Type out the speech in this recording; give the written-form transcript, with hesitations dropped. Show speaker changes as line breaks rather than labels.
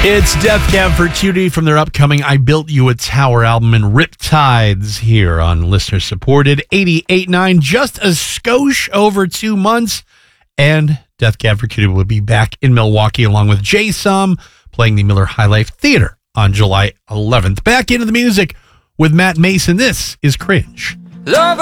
It's Death Cab for Cutie from their upcoming I Built You a Tower album and Riptides here on listener supported 88.9, just a skosh over 2 months. And Death Cab for Cutie will be back in Milwaukee along with Jay Sum playing the Miller High Life Theater on July 11th. Back into the music with Matt Mason. This is Cringe.
Love